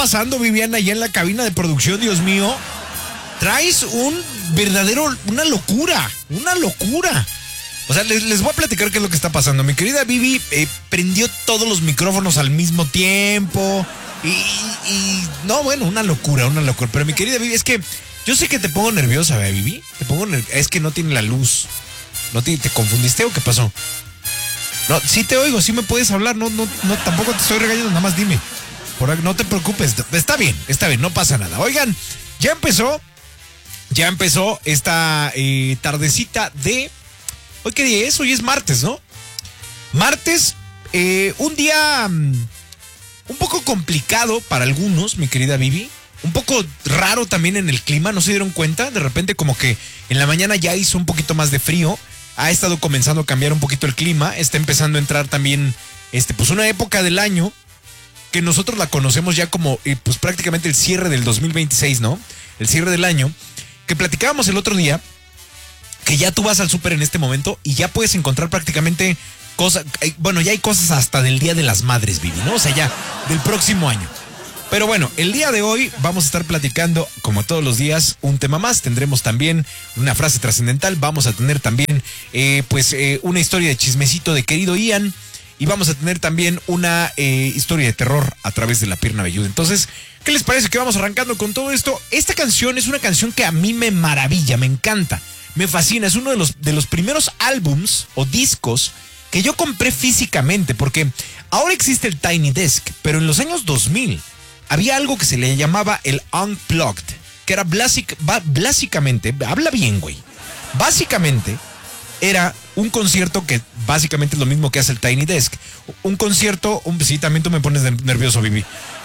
pasando, Viviana, allá en la cabina de producción? Dios mío. Traes una locura. O sea, les voy a platicar qué es lo que está pasando. Mi querida Vivi prendió todos los micrófonos al mismo tiempo. Y no, bueno, una locura. Pero mi querida Vivi, es que yo sé que te pongo nerviosa, ¿verdad, Vivi? Es que no tiene la luz. ¿Te confundiste o qué pasó? No, sí te oigo, sí me puedes hablar. No, tampoco te estoy regañando, nada más dime. No te preocupes, está bien, no pasa nada. Oigan, ya empezó esta tardecita de... ¿Hoy qué día es? Hoy es martes, ¿no? Martes, un día un poco complicado para algunos, mi querida Vivi. Un poco raro también en el clima, ¿no se dieron cuenta? De repente como que en la mañana ya hizo un poquito más de frío. Ha estado comenzando a cambiar un poquito el clima. Está empezando a entrar también pues una época del año que nosotros la conocemos ya como pues prácticamente el cierre del 2026, ¿no? El cierre del año. Que platicábamos el otro día que ya tú vas al súper en este momento y ya puedes encontrar prácticamente cosas. Bueno, ya hay cosas hasta del Día de las Madres, Vivi, ¿no? O sea, ya del próximo año. Pero bueno, el día de hoy vamos a estar platicando, como todos los días, un tema más. Tendremos también una frase trascendental. Vamos a tener también, una historia de chismecito de querido Ian. Y vamos a tener también una historia de terror a través de la pierna velluda. Entonces, ¿qué les parece que vamos arrancando con todo esto? Esta canción es una canción que a mí me maravilla, me encanta, me fascina. Es uno de los primeros álbums o discos que yo compré físicamente. Porque ahora existe el Tiny Desk, pero en los años 2000... había algo que se le llamaba el Unplugged, que era básicamente, habla bien, güey. Básicamente era un concierto que básicamente es lo mismo que hace el Tiny Desk. Un concierto, sí, también tú me pones nervioso, Vivi.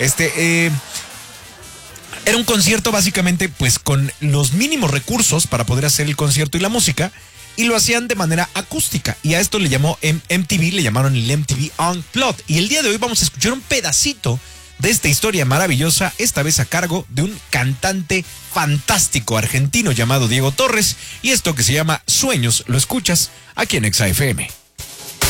Era un concierto básicamente pues con los mínimos recursos para poder hacer el concierto y la música, y lo hacían de manera acústica. Y a esto le llamaron el MTV Unplugged. Y el día de hoy vamos a escuchar un pedacito de esta historia maravillosa, esta vez a cargo de un cantante fantástico argentino llamado Diego Torres, y esto que se llama Sueños lo escuchas aquí en Exa FM.